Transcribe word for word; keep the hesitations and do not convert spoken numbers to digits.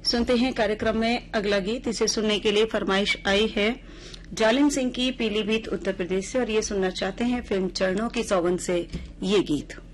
सुनते हैं कार्यक्रम में अगला गीत। इसे सुनने के लिए फरमाइश आई है जालिम सिंह की पीलीभीत उत्तर प्रदेश से और ये सुनना चाहते हैं फिल्म चरणों की सौगंध से ये गीत।